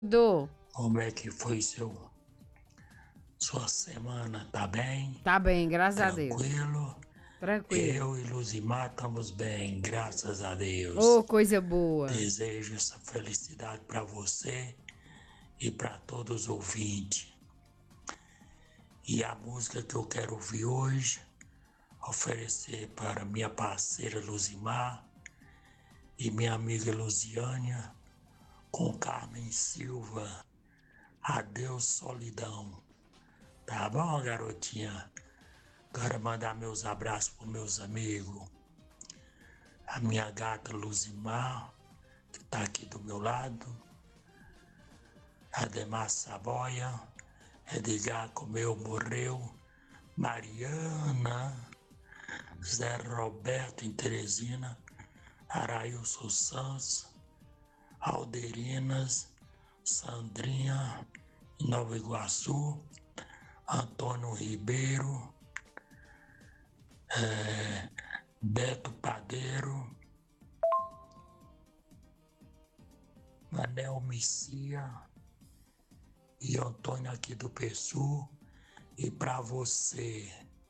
Do. Como é que foi sua semana? Tá bem? Tá bem, graças a Deus. Tranquilo? Tranquilo. Eu e Luzimar estamos bem, graças a Ô, Deus. coisa boa. Desejo essa felicidade para você e para todos os ouvintes. E a música que eu quero ouvir hoje, oferecer para minha parceira Luzimar e minha amiga Luziânia, com Carmen Silva, Adeus Solidão. Tá bom, garotinha? Quero mandar meus abraços para meus amigos. A minha gata Luzimar, que tá aqui do meu lado. Ademar Saboia, Edgar comeu, morreu. Mariana, Zé Roberto em Teresina, Arailson Santos, Alderinas, Sandrinha em Nova Iguaçu, Antônio Ribeiro, Beto Padeiro, Manel Messia e Antônio aqui do Pessu. E para você,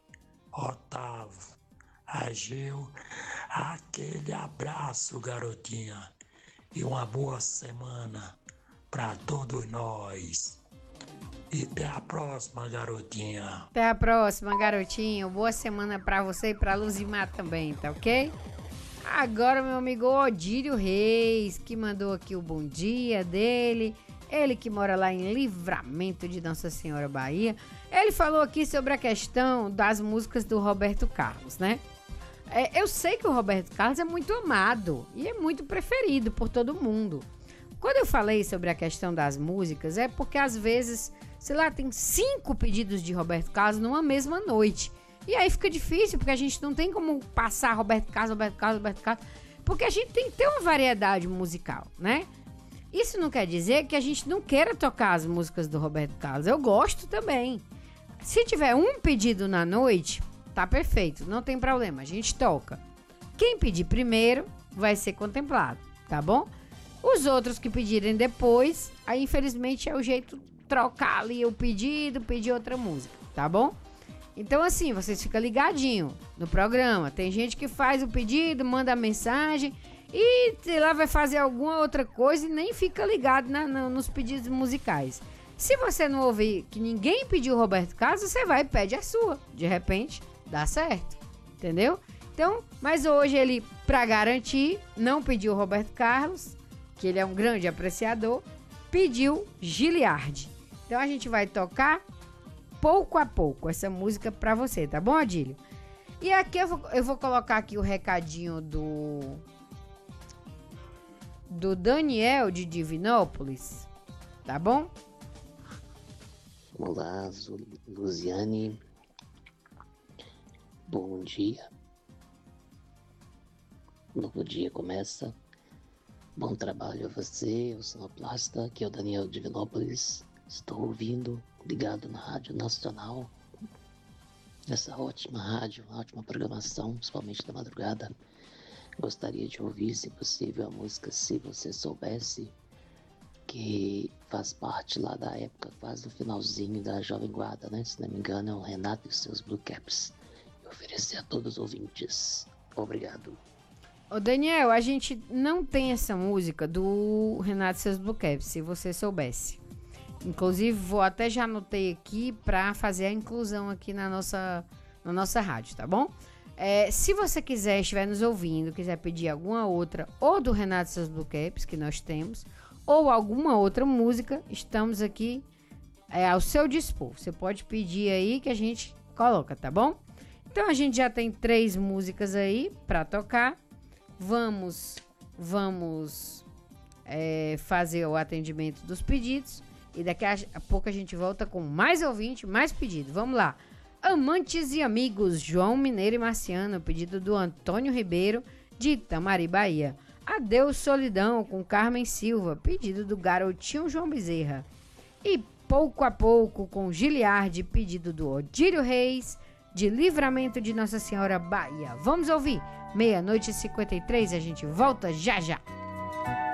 Otávio, Ageu, aquele abraço, garotinha, e uma boa semana para todos nós. E até a próxima, garotinha. Até a próxima, garotinho. Boa semana pra você e pra Luzimar também, tá ok? Agora, meu amigo Odílio Reis, que mandou aqui o bom dia dele. Ele que mora lá em Livramento de Nossa Senhora, Bahia. Ele falou aqui sobre a questão das músicas do Roberto Carlos, né? Eu sei que o Roberto Carlos é muito amado e é muito preferido por todo mundo. Quando eu falei sobre a questão das músicas, é porque às vezes, sei lá, tem 5 pedidos de Roberto Carlos numa mesma noite. E aí fica difícil, porque a gente não tem como passar Roberto Carlos, porque a gente tem que ter uma variedade musical, né? Isso não quer dizer que a gente não queira tocar as músicas do Roberto Carlos. Eu gosto também. Se tiver um pedido na noite, tá perfeito, não tem problema, a gente toca. Quem pedir primeiro vai ser contemplado, tá bom? Os outros que pedirem depois, aí infelizmente é o jeito de trocar ali o pedido, pedir outra música, tá bom? Então assim, vocês ficam ligadinho no programa. Tem gente que faz o pedido, manda a mensagem e, sei lá, vai fazer alguma outra coisa e nem fica ligado nos pedidos musicais. Se você não ouvir que ninguém pediu Roberto Carlos, você vai e pede a sua. De repente, dá certo, entendeu? Então, mas hoje ele, pra garantir, não pediu Roberto Carlos, que ele é um grande apreciador, pediu Giliardi. Então a gente vai tocar pouco a pouco essa música pra você, tá bom, Adílio? E aqui eu vou colocar aqui o recadinho do Daniel de Divinópolis, tá bom? Olá, Luziane. Bom dia. Novo dia começa. Bom trabalho a você, o sonoplasta, que é o Daniel de Divinópolis. Estou ouvindo, ligado na Rádio Nacional. Essa ótima rádio, ótima programação, principalmente da madrugada. Gostaria de ouvir, se possível, a música Se Você Soubesse, que faz parte lá da época, quase do finalzinho da Jovem Guarda, né? Se não me engano, é o Renato e os seus Blue Caps. E oferecer a todos os ouvintes. Obrigado. Ô Daniel, a gente não tem essa música do Renato e seus Blue Caps, se você soubesse. Inclusive, vou até já anotei aqui pra fazer a inclusão aqui na nossa rádio, tá bom? Se você estiver nos ouvindo, quiser pedir alguma outra, ou do Renato e seus Blue Caps, que nós temos, ou alguma outra música, estamos aqui ao seu dispor. Você pode pedir aí que a gente coloca, tá bom? Então a gente já tem 3 músicas aí pra tocar. Vamos fazer o atendimento dos pedidos e daqui a pouco a gente volta com mais ouvinte, mais pedido. Vamos lá. Amantes e amigos, João Mineiro e Marciano, pedido do Antônio Ribeiro de Itamari, Bahia. Adeus Solidão com Carmen Silva, pedido do Garotinho João Bezerra. E Pouco a Pouco com Giliardi, pedido do Odílio Reis de Livramento de Nossa Senhora, Bahia. Vamos ouvir. 00:53, a gente volta já já.